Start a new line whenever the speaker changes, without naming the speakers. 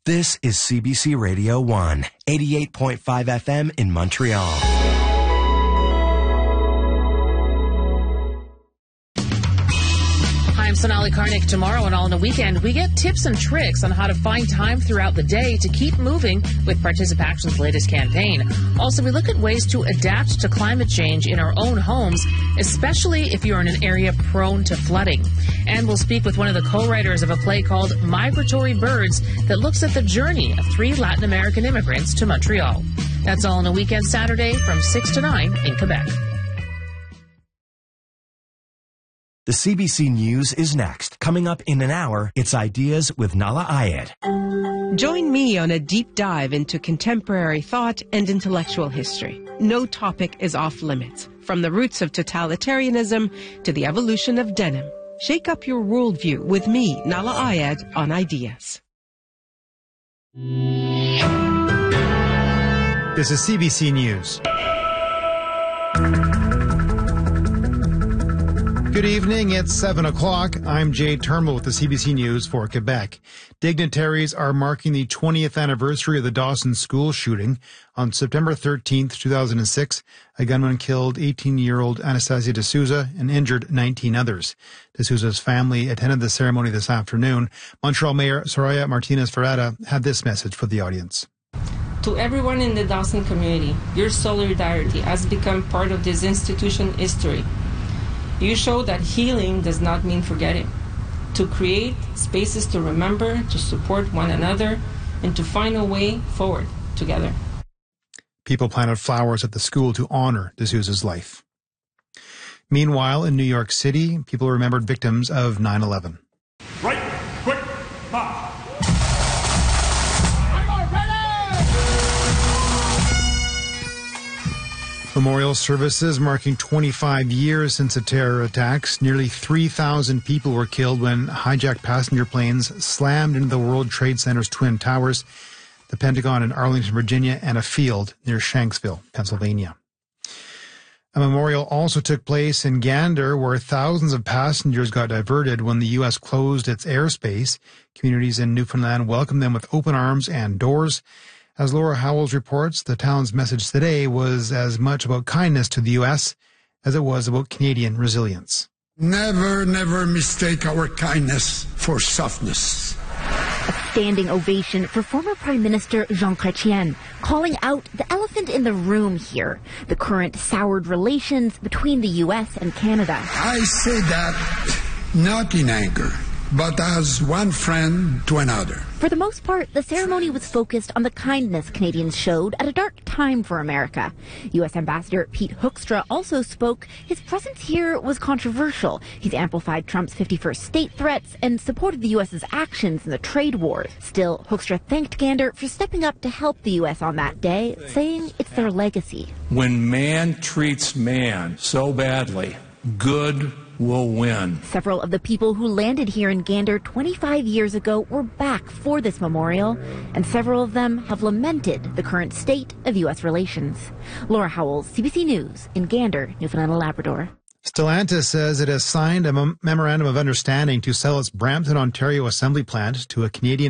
This is CBC Radio 1, 88.5 FM in Montreal.
I'm Sonali Karnik. Tomorrow and All in a Weekend, we get tips and tricks on how to find time throughout the day to keep moving with ParticipAction's latest campaign. Also, we look at ways to adapt to climate change in our own homes, especially if you're in an area prone to flooding. And we'll speak with one of the co-writers of a play called Migratory Birds that looks at the journey of 3 Latin American immigrants to Montreal. That's All in a Weekend Saturday from 6 to 9 in Quebec.
The CBC News is next. Coming up in an hour, it's Ideas with Nala Ayed.
Join me on a deep dive into contemporary thought and intellectual history. No topic is off limits, from the roots of totalitarianism to the evolution of denim. Shake up your worldview with me, Nala Ayed, on Ideas.
This is CBC News. Good evening, it's 7 o'clock. I'm Jay Turnbull with the CBC News for Quebec. Dignitaries are marking the 20th anniversary of the Dawson school shooting. On September 13th, 2006, a gunman killed 18-year-old Anastasia D'Souza and injured 19 others. D'Souza's family attended the ceremony this afternoon. Montreal Mayor Soraya Martinez-Ferreira had this message for the audience.
To everyone in the Dawson community, your solidarity has become part of this institution's history. You show that healing does not mean forgetting. To create spaces to remember, to support one another, and to find a way forward together.
People planted flowers at the school to honor D'Souza's life. Meanwhile, in New York City, people remembered victims of 9/11.
Right, quick, pop.
Memorial services marking 25 years since the terror attacks. Nearly 3,000 people were killed when hijacked passenger planes slammed into the World Trade Center's Twin Towers, the Pentagon in Arlington, Virginia, and a field near Shanksville, Pennsylvania. A memorial also took place in Gander, where thousands of passengers got diverted when the U.S. closed its airspace. Communities in Newfoundland welcomed them with open arms and doors. As Laura Howells reports, the town's message today was as much about kindness to the U.S. as it was about Canadian resilience.
Never mistake our kindness for softness.
A standing ovation for former Prime Minister Jean Chrétien, calling out the elephant in the room here, the current soured relations between the U.S. and Canada.
I say that not in anger, but as one friend to another.
For the most part, the ceremony was focused on the kindness Canadians showed at a dark time for America. U.S. Ambassador Pete Hoekstra also spoke. His presence here was controversial. He's amplified Trump's 51st state threats and supported the U.S.'s actions in the trade war. Still, Hoekstra thanked Gander for stepping up to help the U.S. on that day, saying it's their legacy.
When man treats man so badly, good will win.
Several of the people who landed here in Gander 25 years ago were back for this memorial, and several of them have lamented the current state of U.S. relations. Laura Howells, CBC News, in Gander, Newfoundland and Labrador.
Stellantis says it has signed a memorandum of understanding to sell its Brampton, Ontario assembly plant to a Canadian